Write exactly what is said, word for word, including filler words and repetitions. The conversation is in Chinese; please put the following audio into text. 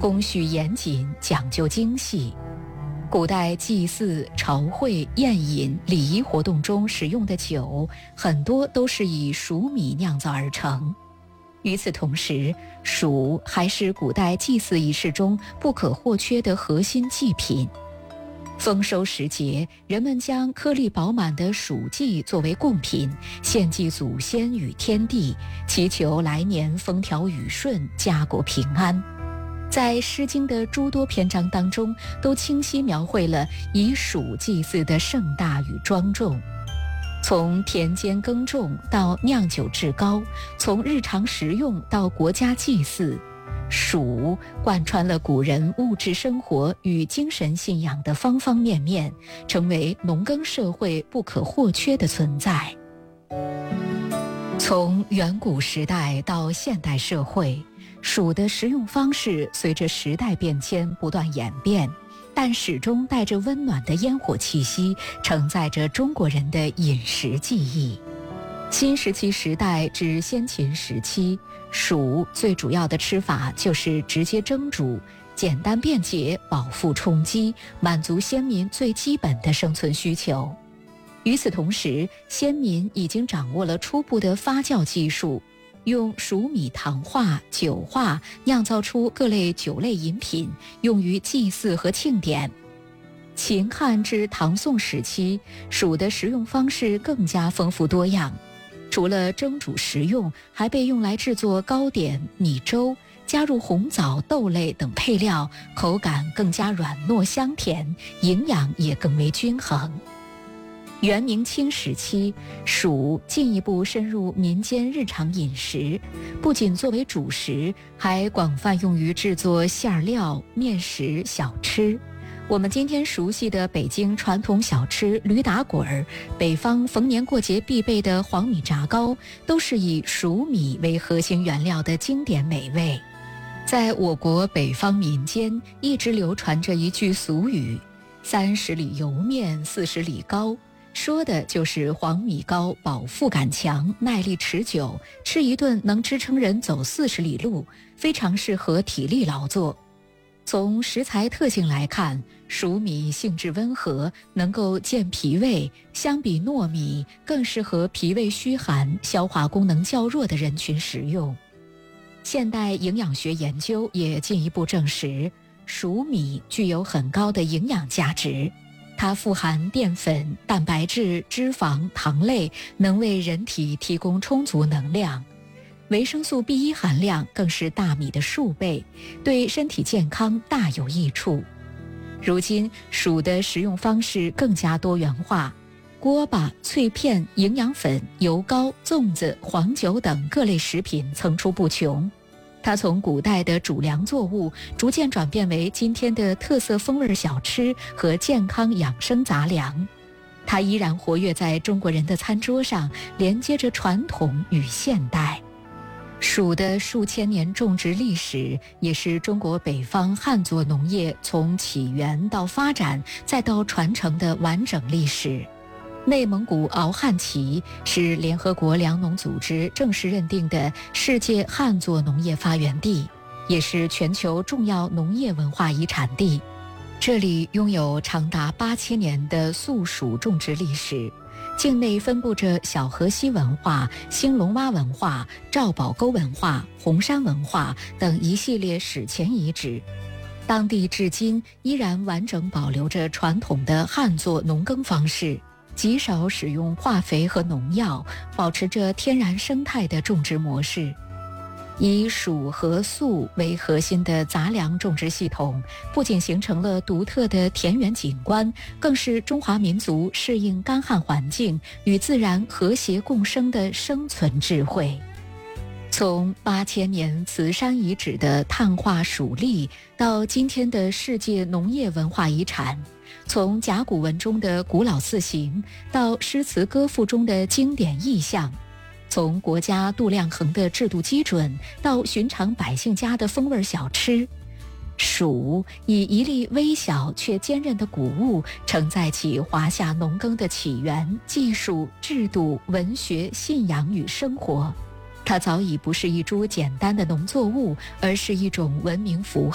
工序严谨，讲究精细。古代祭祀、朝会、宴饮、礼仪活动中使用的酒，很多都是以黍米酿造而成。与此同时，黍还是古代祭祀仪式中不可或缺的核心祭品。丰收时节，人们将颗粒饱满的黍稷作为贡品，献祭祖先与天地，祈求来年风调雨顺，家国平安。在《诗经》的诸多篇章当中，都清晰描绘了以黍祭祀的盛大与庄重。从田间耕种到酿酒制膏，从日常食用到国家祭祀，黍贯穿了古人物质生活与精神信仰的方方面面，成为农耕社会不可或缺的存在。从远古时代到现代社会，黍的食用方式随着时代变迁不断演变，但始终带着温暖的烟火气息，承载着中国人的饮食记忆。新石器时代至先秦时期，黍最主要的吃法就是直接蒸煮，简单便捷，饱腹充饥，满足先民最基本的生存需求。与此同时，先民已经掌握了初步的发酵技术，用黍米糖化、酒化，酿造出各类酒类饮品，用于祭祀和庆典。秦汉至唐宋时期，黍的食用方式更加丰富多样，除了蒸煮食用，还被用来制作糕点、米粥，加入红枣、豆类等配料，口感更加软糯香甜，营养也更为均衡。元明清时期，黍进一步深入民间日常饮食，不仅作为主食，还广泛用于制作馅料、面食、小吃。我们今天熟悉的北京传统小吃驴打滚儿，北方逢年过节必备的黄米炸糕，都是以黍米为核心原料的经典美味。在我国北方民间一直流传着一句俗语：三十里油面，四十里糕，说的就是黄米糕饱腹感强，耐力持久，吃一顿能支撑人走四十里路，非常适合体力劳作。从食材特性来看，黍米性质温和，能够健脾胃，相比糯米更适合脾胃虚寒、消化功能较弱的人群食用。现代营养学研究也进一步证实，黍米具有很高的营养价值。它富含淀粉、蛋白质、脂肪、糖类，能为人体提供充足能量。维生素 B 一 含量更是大米的数倍，对身体健康大有益处。如今，黍的食用方式更加多元化，锅巴、脆片、营养粉、油糕、粽子、黄酒等各类食品层出不穷。它从古代的主粮作物逐渐转变为今天的特色风味小吃和健康养生杂粮。它依然活跃在中国人的餐桌上，连接着传统与现代。黍的数千年种植历史，也是中国北方汉作农业从起源到发展再到传承的完整历史。内蒙古敖汉旗是联合国粮农组织正式认定的世界汉作农业发源地，也是全球重要农业文化遗产地。这里拥有长达八千年的素黍种植历史，境内分布着小河西文化、兴隆洼文化、赵堡沟文化、红山文化等一系列史前遗址。当地至今依然完整保留着传统的汉作农耕方式，极少使用化肥和农药，保持着天然生态的种植模式。以黍和粟为核心的杂粮种植系统，不仅形成了独特的田园景观，更是中华民族适应干旱环境、与自然和谐共生的生存智慧。从八千年慈山遗址的碳化黍粒，到今天的世界农业文化遗产，从甲骨文中的古老字形，到诗词歌赋中的经典意象，从国家度量衡的制度基准，到寻常百姓家的风味小吃，黍以一粒微小却坚韧的谷物，承载起华夏农耕的起源、技术、制度、文学、信仰与生活。它早已不是一株简单的农作物，而是一种文明符号。